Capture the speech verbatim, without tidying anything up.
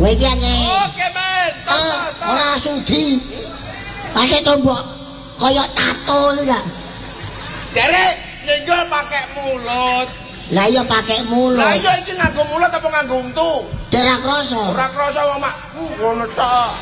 Kowe iki anjing. Oke, men. Ora sudi. Pakai tombok kaya tato itu dah. Jare nyenggol pakai mulut. Lah iya pakai mulut. Lah iya iki nganggo mulut apa nganggo untu? Ora krasa. Ora krasa wong mak ngono tok.